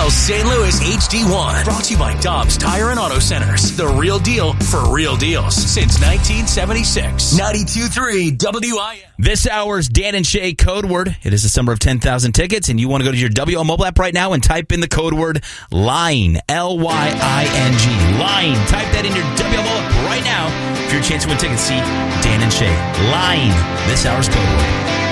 WIL St. Louis HD1. Brought to you by Dobbs Tire and Auto Centers. The real deal for real deals since 1976. 92.3 WIL. This hour's Dan and Shay code word. It is the summer of 10,000 tickets, and you want to go to your WIL mobile app right now and type in the code word LYING. LYING. Lying. Type that in your WIL mobile app right now for your chance to win tickets. See Dan and Shay. Lying. This hour's code word.